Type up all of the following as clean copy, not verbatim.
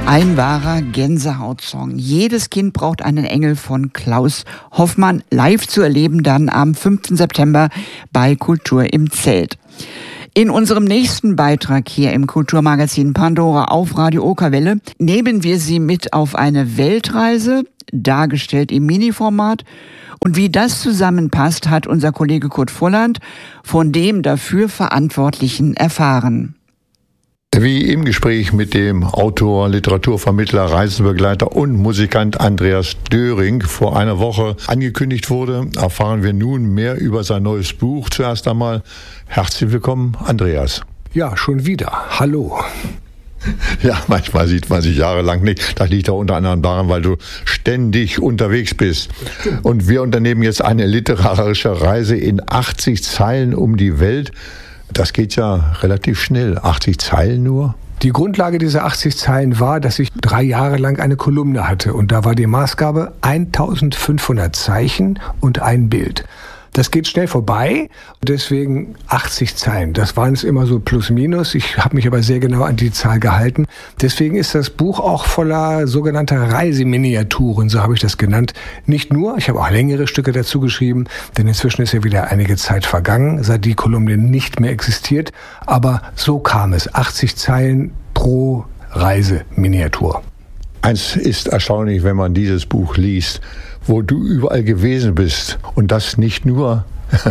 Ein wahrer Gänsehautsong. Jedes Kind braucht einen Engel von Klaus Hoffmann. Live zu erleben dann am 5. September bei Kultur im Zelt. In unserem nächsten Beitrag hier im Kulturmagazin Pandora auf Radio Okerwelle nehmen wir Sie mit auf eine Weltreise, dargestellt im Miniformat. Und wie das zusammenpasst, hat unser Kollege Kurt Volland von dem dafür Verantwortlichen erfahren. Wie im Gespräch mit dem Autor, Literaturvermittler, Reisebegleiter und Musikant Andreas Döring vor einer Woche angekündigt wurde, erfahren wir nun mehr über sein neues Buch. Zuerst einmal herzlich willkommen, Andreas. Ja, schon wieder. Hallo. Ja, manchmal sieht man sich jahrelang nicht. Das liegt auch unter anderem daran, weil du ständig unterwegs bist. Und wir unternehmen jetzt eine literarische Reise in 80 Zeilen um die Welt. Das geht ja relativ schnell. 80 Zeilen nur? Die Grundlage dieser 80 Zeilen war, dass ich 3 Jahre lang eine Kolumne hatte. Und da war die Maßgabe 1500 Zeichen und ein Bild. Das geht schnell vorbei, deswegen 80 Zeilen. Das waren es immer so plus minus. Ich habe mich aber sehr genau an die Zahl gehalten. Deswegen ist das Buch auch voller sogenannter Reiseminiaturen, so habe ich das genannt. Nicht nur, ich habe auch längere Stücke dazu geschrieben, denn inzwischen ist ja wieder einige Zeit vergangen, seit die Kolumne nicht mehr existiert. Aber so kam es, 80 Zeilen pro Reiseminiatur. Eins ist erstaunlich, wenn man dieses Buch liest, wo du überall gewesen bist. Und das nicht nur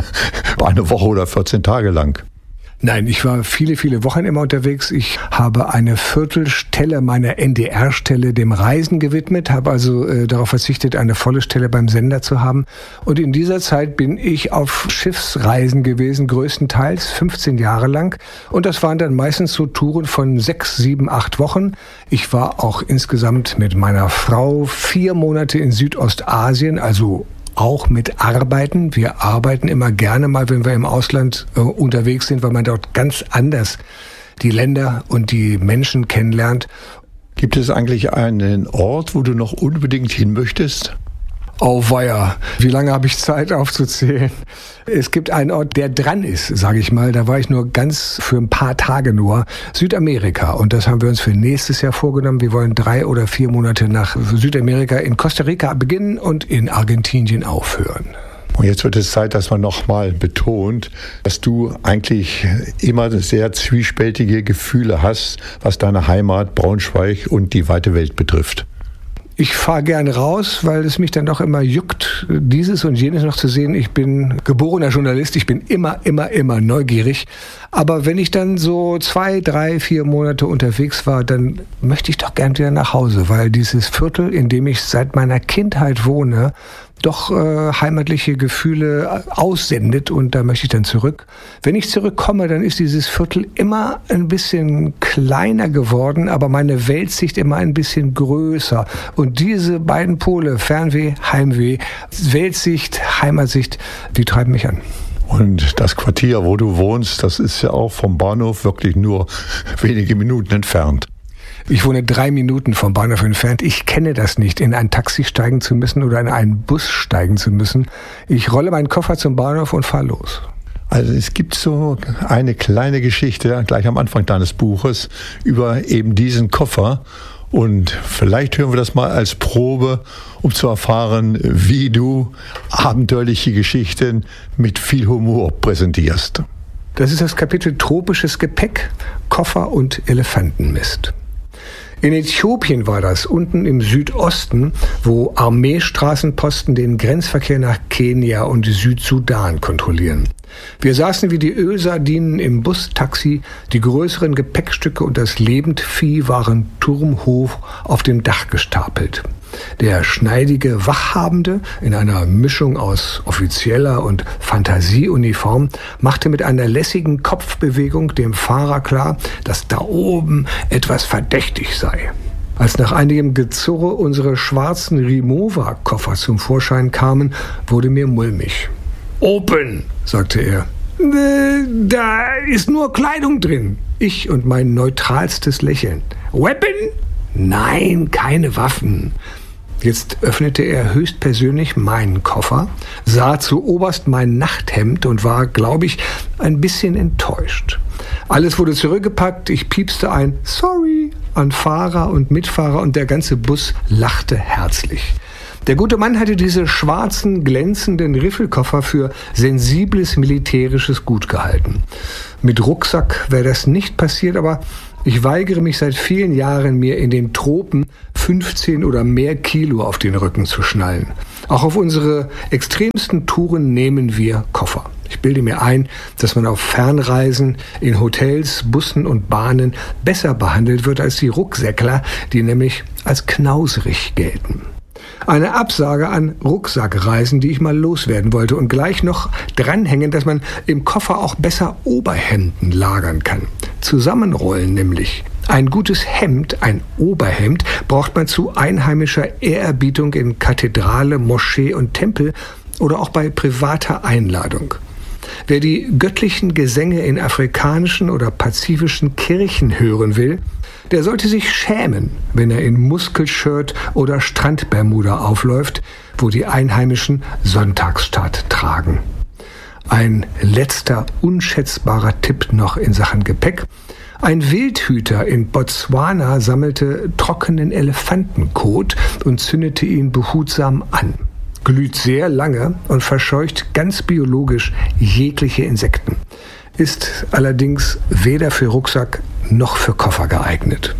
eine Woche oder 14 Tage lang. Nein, ich war viele Wochen immer unterwegs. Ich habe eine Viertelstelle meiner NDR-Stelle dem Reisen gewidmet, habe also darauf verzichtet, eine volle Stelle beim Sender zu haben. Und in dieser Zeit bin ich auf Schiffsreisen gewesen, größtenteils 15 Jahre lang. Und das waren dann meistens so Touren von 6, 7, 8 Wochen. Ich war auch insgesamt mit meiner Frau 4 Monate in Südostasien, also auch mit Arbeiten. Wir arbeiten immer gerne mal, wenn wir im Ausland unterwegs sind, weil man dort ganz anders die Länder und die Menschen kennenlernt. Gibt es eigentlich einen Ort, wo du noch unbedingt hin möchtest? Auweia, wie lange habe ich Zeit aufzuzählen? Es gibt einen Ort, der dran ist, sage ich mal. Da war ich nur ganz für ein paar Tage nur. Südamerika. Und das haben wir uns für nächstes Jahr vorgenommen. Wir wollen 3 oder 4 Monate nach Südamerika in Costa Rica beginnen und in Argentinien aufhören. Und jetzt wird es Zeit, dass man nochmal betont, dass du eigentlich immer sehr zwiespältige Gefühle hast, was deine Heimat, Braunschweig und die weite Welt betrifft. Ich fahre gerne raus, weil es mich dann doch immer juckt, dieses und jenes noch zu sehen. Ich bin geborener Journalist, ich bin immer neugierig. Aber wenn ich dann so 2, 3, 4 Monate unterwegs war, dann möchte ich doch gern wieder nach Hause, weil dieses Viertel, in dem ich seit meiner Kindheit wohne, doch heimatliche Gefühle aussendet und da möchte ich dann zurück. Wenn ich zurückkomme, dann ist dieses Viertel immer ein bisschen kleiner geworden, aber meine Weltsicht immer ein bisschen größer. Und diese beiden Pole, Fernweh, Heimweh, Weltsicht, Heimatsicht, die treiben mich an. Und das Quartier, wo du wohnst, das ist ja auch vom Bahnhof wirklich nur wenige Minuten entfernt. Ich wohne 3 Minuten vom Bahnhof entfernt. Ich kenne das nicht, in ein Taxi steigen zu müssen oder in einen Bus steigen zu müssen. Ich rolle meinen Koffer zum Bahnhof und fahre los. Also es gibt so eine kleine Geschichte gleich am Anfang deines Buches über eben diesen Koffer. Und vielleicht hören wir das mal als Probe, um zu erfahren, wie du abenteuerliche Geschichten mit viel Humor präsentierst. Das ist das Kapitel Tropisches Gepäck, Koffer und Elefantenmist. In Äthiopien war das, unten im Südosten, wo Armeestraßenposten den Grenzverkehr nach Kenia und Südsudan kontrollieren. Wir saßen wie die Ölsardinen im Bustaxi, die größeren Gepäckstücke und das Lebendvieh waren turmhoch auf dem Dach gestapelt. Der schneidige Wachhabende in einer Mischung aus offizieller und Fantasieuniform machte mit einer lässigen Kopfbewegung dem Fahrer klar, dass da oben etwas verdächtig sei. Als nach einigem Gezurre unsere schwarzen Rimowa-Koffer zum Vorschein kamen, wurde mir mulmig. »Open«, sagte er. »Da ist nur Kleidung drin.« Ich und mein neutralstes Lächeln. »Weapon?« »Nein, keine Waffen.« Jetzt öffnete er höchstpersönlich meinen Koffer, sah zu oberst mein Nachthemd und war, glaube ich, ein bisschen enttäuscht. Alles wurde zurückgepackt, ich piepste ein Sorry an Fahrer und Mitfahrer und der ganze Bus lachte herzlich. Der gute Mann hatte diese schwarzen, glänzenden Riffelkoffer für sensibles militärisches Gut gehalten. Mit Rucksack wäre das nicht passiert, aber ich weigere mich seit vielen Jahren, mir in den Tropen 15 oder mehr Kilo auf den Rücken zu schnallen. Auch auf unsere extremsten Touren nehmen wir Koffer. Ich bilde mir ein, dass man auf Fernreisen in Hotels, Bussen und Bahnen besser behandelt wird als die Rucksäckler, die nämlich als knauserig gelten. Eine Absage an Rucksackreisen, die ich mal loswerden wollte und gleich noch dranhängen, dass man im Koffer auch besser Oberhemden lagern kann. Zusammenrollen nämlich. Ein gutes Hemd, ein Oberhemd, braucht man zu einheimischer Ehrerbietung in Kathedrale, Moschee und Tempel oder auch bei privater Einladung. Wer die göttlichen Gesänge in afrikanischen oder pazifischen Kirchen hören will, der sollte sich schämen, wenn er in Muskelshirt oder Strandbermuda aufläuft, wo die Einheimischen Sonntagsstaat tragen. Ein letzter unschätzbarer Tipp noch in Sachen Gepäck. Ein Wildhüter in Botswana sammelte trockenen Elefantenkot und zündete ihn behutsam an. Glüht sehr lange und verscheucht ganz biologisch jegliche Insekten. Ist allerdings weder für Rucksack noch für Koffer geeignet.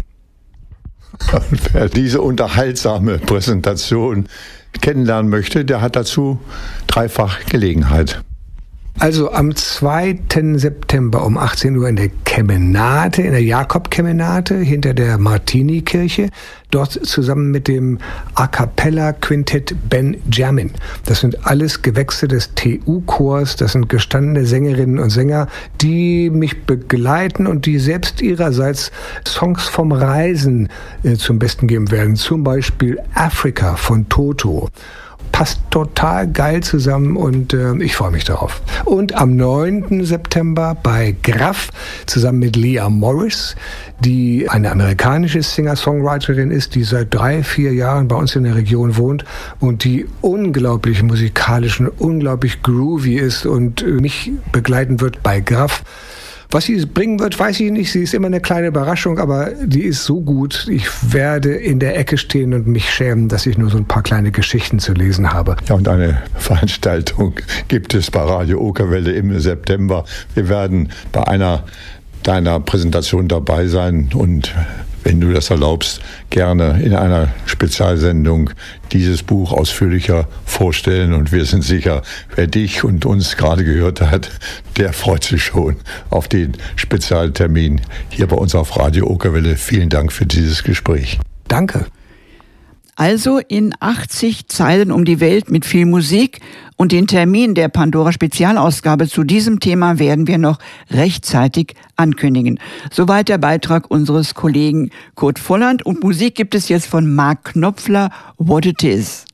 Wer diese unterhaltsame Präsentation kennenlernen möchte, der hat dazu dreifach Gelegenheit. Also am 2. September um 18 Uhr in der Kemenate, in der Jakob-Kemenate hinter der Martini-Kirche, dort zusammen mit dem A Cappella-Quintett Benjamin. Das sind alles Gewächse des TU-Chors, das sind gestandene Sängerinnen und Sänger, die mich begleiten und die selbst ihrerseits Songs vom Reisen zum Besten geben werden. Zum Beispiel Africa von Toto. Passt total geil zusammen und ich freue mich darauf. Und am 9. September bei Graff zusammen mit Leah Morris, die eine amerikanische Singer-Songwriterin ist, die seit 3-4 Jahren bei uns in der Region wohnt und die unglaublich musikalisch und unglaublich groovy ist und mich begleiten wird bei Graff. Was sie bringen wird, weiß ich nicht. Sie ist immer eine kleine Überraschung, aber die ist so gut. Ich werde in der Ecke stehen und mich schämen, dass ich nur so ein paar kleine Geschichten zu lesen habe. Ja, und eine Veranstaltung gibt es bei Radio Okerwelle im September. Wir werden bei einer deiner Präsentation dabei sein und wenn du das erlaubst, gerne in einer Spezialsendung dieses Buch ausführlicher vorstellen. Und wir sind sicher, wer dich und uns gerade gehört hat, der freut sich schon auf den Spezialtermin hier bei uns auf Radio Okerwelle. Vielen Dank für dieses Gespräch. Danke. Also in 80 Zeilen um die Welt mit viel Musik und den Termin der Pandora-Spezialausgabe zu diesem Thema werden wir noch rechtzeitig ankündigen. Soweit der Beitrag unseres Kollegen Kurt Volland und Musik gibt es jetzt von Mark Knopfler, What It Is.